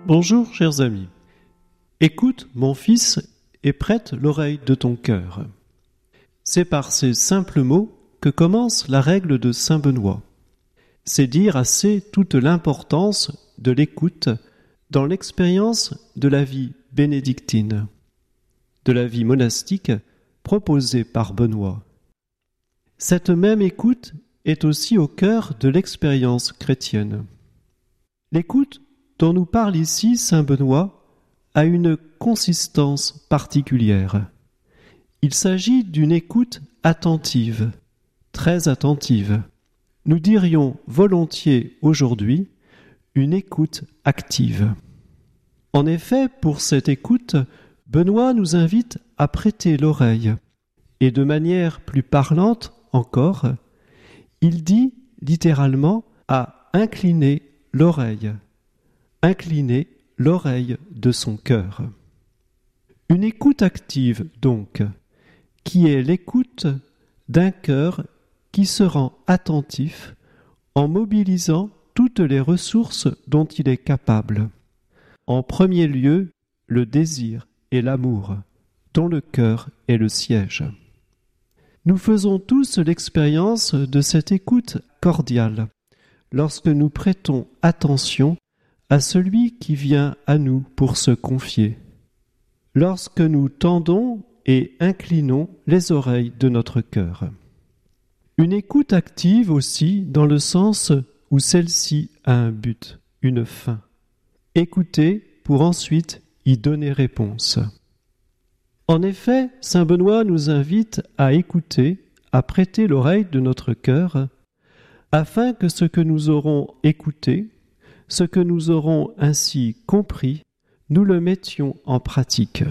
Bonjour chers amis. Écoute mon fils et prête l'oreille de ton cœur. C'est par ces simples mots que commence la règle de saint Benoît. C'est dire assez toute l'importance de l'écoute dans l'expérience de la vie bénédictine, de la vie monastique proposée par Benoît. Cette même écoute est aussi au cœur de l'expérience chrétienne. L'écoute dont nous parle ici saint Benoît a une consistance particulière. Il s'agit d'une écoute attentive, très attentive. Nous dirions volontiers aujourd'hui une écoute active. En effet, pour cette écoute, Benoît nous invite à prêter l'oreille. Et de manière plus parlante encore, il dit littéralement à incliner l'oreille. Incliner l'oreille de son cœur. Une écoute active, donc, qui est l'écoute d'un cœur qui se rend attentif en mobilisant toutes les ressources dont il est capable. En premier lieu, le désir et l'amour, dont le cœur est le siège. Nous faisons tous l'expérience de cette écoute cordiale lorsque nous prêtons attention à celui qui vient à nous pour se confier, lorsque nous tendons et inclinons les oreilles de notre cœur. Une écoute active aussi dans le sens où celle-ci a un but, une fin. Écouter pour ensuite y donner réponse. En effet, saint Benoît nous invite à écouter, à prêter l'oreille de notre cœur, afin que ce que nous aurons écouté, ce que nous aurons ainsi compris, nous le mettions en pratique.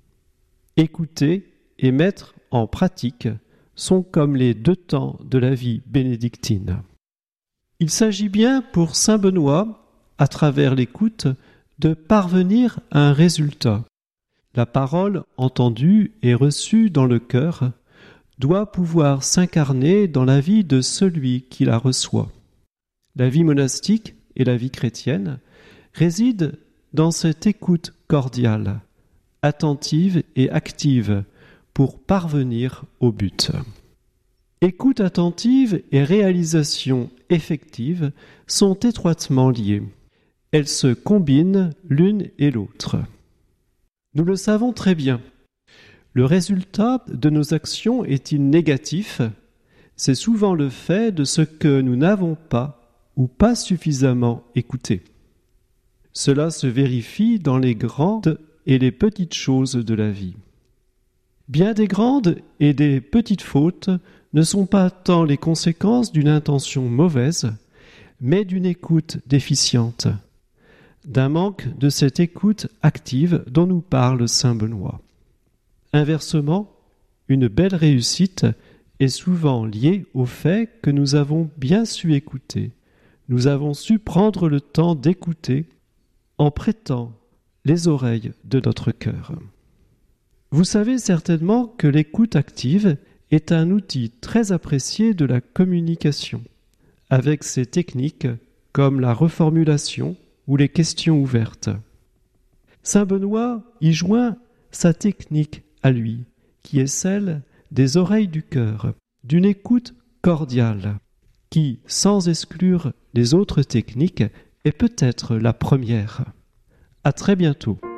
Écouter et mettre en pratique sont comme les deux temps de la vie bénédictine. Il s'agit bien pour saint Benoît, à travers l'écoute, de parvenir à un résultat. La parole entendue et reçue dans le cœur doit pouvoir s'incarner dans la vie de celui qui la reçoit. La vie monastique et la vie chrétienne résident dans cette écoute cordiale, attentive et active pour parvenir au but. Écoute attentive et réalisation effective sont étroitement liées. Elles se combinent l'une et l'autre. Nous le savons très bien. Le résultat de nos actions est-il négatif ? C'est souvent le fait de ce que nous n'avons pas ou pas suffisamment écouté. Cela se vérifie dans les grandes et les petites choses de la vie. Bien des grandes et des petites fautes ne sont pas tant les conséquences d'une intention mauvaise, mais d'une écoute déficiente, d'un manque de cette écoute active dont nous parle saint Benoît. Inversement, une belle réussite est souvent liée au fait que nous avons bien su écouter. Nous avons su prendre le temps d'écouter en prêtant les oreilles de notre cœur. Vous savez certainement que l'écoute active est un outil très apprécié de la communication, avec ses techniques comme la reformulation ou les questions ouvertes. Saint Benoît y joint sa technique à lui, qui est celle des oreilles du cœur, d'une écoute cordiale, qui, sans exclure les autres techniques, est peut-être la première. À très bientôt.